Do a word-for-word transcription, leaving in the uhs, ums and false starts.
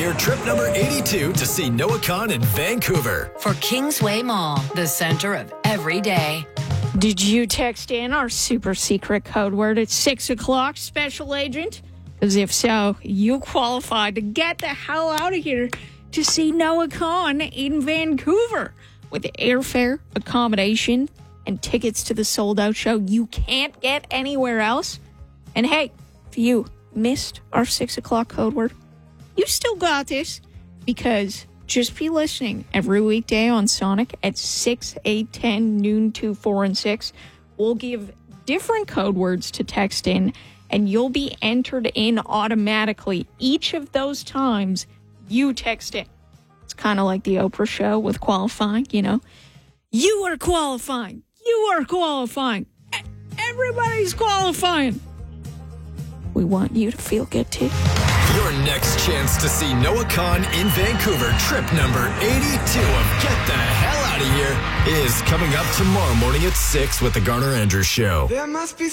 year, trip number eighty-two to see Noah Kahan in Vancouver. For Kingsway Mall, the center of every day. Did you text in our super secret code word at six o'clock, Special Agent? Because if so, you qualify to get the hell out of here to see Noah Kahan in Vancouver. With airfare, accommodation, and tickets to the sold-out show you can't get anywhere else. And hey, if you missed our six o'clock code word, you still got this, because just be listening every weekday on Sonic at six, eight, ten, noon, two, four, and six. We'll give different code words to text in, and you'll be entered in automatically each of those times you text in. It's kind of like the Oprah show with qualifying, you know. You are qualifying. You are qualifying. Everybody's qualifying. We want you to feel good, too. Your next chance to see Noah Kahan in Vancouver, trip number eighty-two of Get the Hell Out of Here, is coming up tomorrow morning at six with the Garner Andrews Show. There must be